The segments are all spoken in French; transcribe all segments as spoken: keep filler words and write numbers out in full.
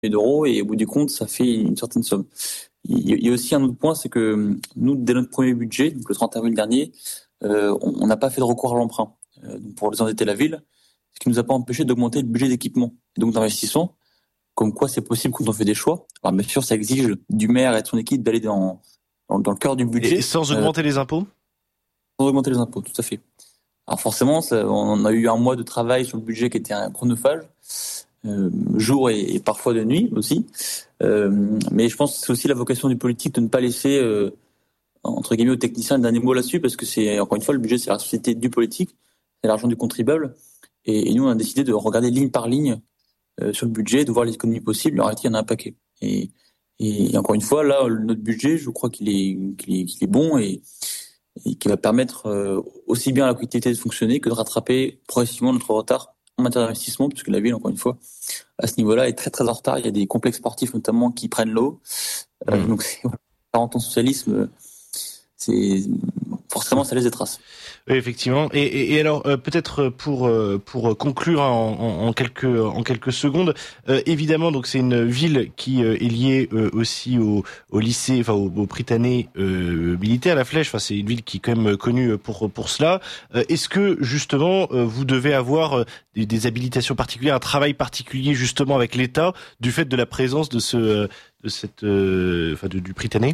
d'euros et au bout du compte, ça fait une certaine somme. Il y a aussi un autre point, c'est que nous, dès notre premier budget, donc le trente avril dernier, euh, on n'a pas fait de recours à l'emprunt euh, pour désendetter la ville, ce qui nous a pas empêché d'augmenter le budget d'équipement et donc d'investissement. Comme quoi, c'est possible quand on fait des choix. Alors bien sûr, ça exige du maire et de son équipe d'aller dans dans, dans le cœur du budget. Et sans augmenter euh, les impôts. Sans augmenter les impôts, tout à fait. Alors forcément, ça, on a eu un mois de travail sur le budget qui était un chronophage, euh, jour et, et parfois de nuit aussi. Euh, mais je pense que c'est aussi la vocation du politique de ne pas laisser, euh, entre guillemets, aux techniciens le dernier mot là-dessus, parce que c'est, encore une fois, le budget, c'est la société du politique, c'est l'argent du contribuable. Et, et nous, on a décidé de regarder ligne par ligne euh, sur le budget, de voir les économies possibles. En réalité, il y en a un paquet. Et, et, et encore une fois, là, notre budget, je crois qu'il est, qu'il est, qu'il est bon et, et qui va permettre euh, aussi bien à la collectivité de fonctionner que de rattraper progressivement notre retard en matière d'investissement, puisque la ville, encore une fois, à ce niveau-là, est très très en retard. Il y a des complexes sportifs notamment qui prennent l'eau. Euh, mmh. Donc, c'est, quarante ans de socialisme, c'est forcément ça laisse des traces. Oui, effectivement. Et, et, et alors euh, peut-être pour euh, pour conclure en, en, en quelques en quelques secondes, euh, évidemment, donc c'est une ville qui euh, est liée euh, aussi au, au lycée, enfin au, au Prytanée euh, militaire, la Flèche. Enfin, c'est une ville qui est quand même connue pour pour cela. Euh, est-ce que justement euh, vous devez avoir euh, des, des habilitations particulières, un travail particulier justement avec l'État du fait de la présence de ce euh, de cette euh, enfin de, du Prytanée?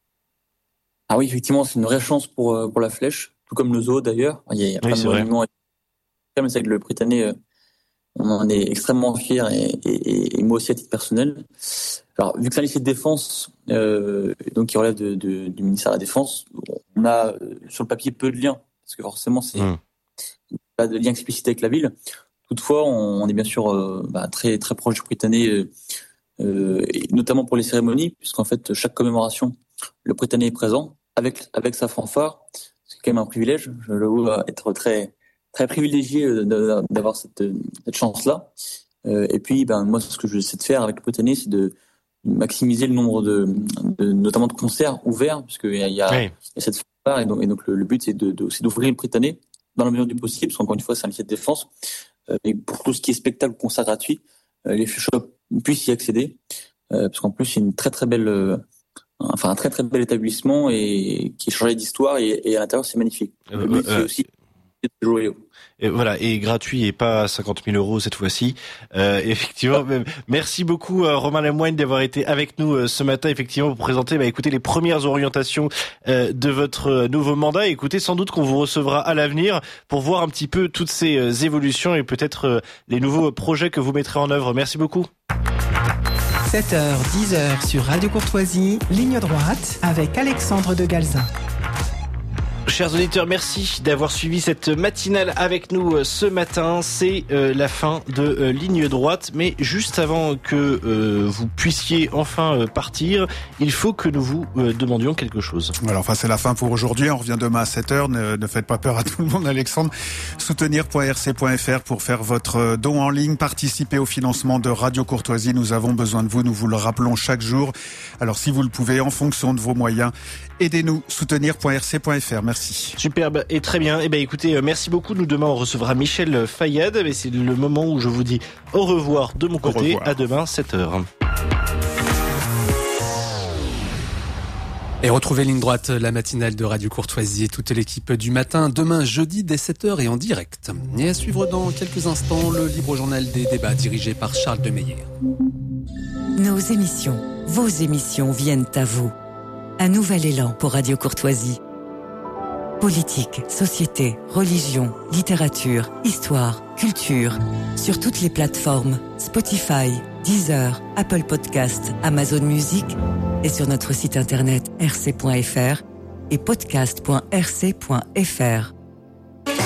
Ah oui, effectivement, c'est une vraie chance pour pour la Flèche, tout comme le zoo d'ailleurs. Il y a, il y a plein oui, de monuments. Mais c'est que le Prytanée, on en est extrêmement fiers et, et, et moi aussi à titre personnel. Alors, vu que c'est un lycée de défense, euh, donc qui relève de, de, du ministère de la Défense, on a sur le papier peu de liens, parce que forcément, c'est mmh. pas de lien explicite avec la ville. Toutefois, on, on est bien sûr euh, bah, très très proche du Prytanée, euh, et notamment pour les cérémonies, puisqu'en fait, chaque commémoration, le Prytanée est présent avec avec sa fanfare. C'est quand même un privilège. Je l'avoue être très très privilégié d'avoir cette cette chance-là. Et puis, ben moi, ce que je sais de faire avec le Prytanée, c'est de maximiser le nombre de, de notamment de concerts ouverts, parce qu'il y a, il y a, oui. il y a cette fanfare, et donc, et donc le, le but c'est de, de c'est d'ouvrir le Prytanée dans la mesure du possible, parce qu'encore une fois, c'est un lycée de défense. Et pour tout ce qui est spectacle, concert gratuit, les shops puissent y accéder, parce qu'en plus, c'est une très très belle Enfin, un très très bel établissement et qui est chargé d'histoire et, et à l'intérieur c'est magnifique. Le but euh, c'est aussi de jouer. Et voilà, et gratuit et pas cinquante mille euros cette fois-ci. Euh, effectivement, ah. Merci beaucoup euh, Romain Lemoine d'avoir été avec nous euh, ce matin, effectivement, pour présenter, bah, écoutez, les premières orientations euh, de votre euh, nouveau mandat. Et écoutez, sans doute qu'on vous recevra à l'avenir pour voir un petit peu toutes ces euh, évolutions et peut-être euh, les nouveaux projets que vous mettrez en œuvre. Merci beaucoup. sept heures, dix heures sur Radio Courtoisie, ligne droite avec Alexandre de Galzin. Chers auditeurs, merci d'avoir suivi cette matinale avec nous ce matin. C'est euh, la fin de euh, Ligne Droite. Mais juste avant que euh, vous puissiez enfin euh, partir, il faut que nous vous euh, demandions quelque chose. Alors, enfin, c'est la fin pour aujourd'hui. On revient demain à sept heures. Ne, ne faites pas peur à tout le monde, Alexandre. soutenir point r c point f r pour faire votre don en ligne. Participez au financement de Radio Courtoisie. Nous avons besoin de vous. Nous vous le rappelons chaque jour. Alors, si vous le pouvez, en fonction de vos moyens, aidez-nous. soutenir point r c point f r. Merci. Superbe et très bien. Eh ben écoutez, merci beaucoup. Nous demain on recevra Michel Fayad. Mais c'est le moment où je vous dis au revoir de mon côté. À demain sept heures. Et retrouvez Ligne Droite, la matinale de Radio Courtoisie et toute l'équipe du matin, demain jeudi dès sept heures et en direct. Et à suivre dans quelques instants le libre journal des débats dirigé par Charles Demeyer. Nos émissions, vos émissions viennent à vous. Un nouvel élan pour Radio Courtoisie. Politique, société, religion, littérature, histoire, culture. Sur toutes les plateformes, Spotify, Deezer, Apple Podcast, Amazon Music et sur notre site internet r c point f r et podcast point r c point f r.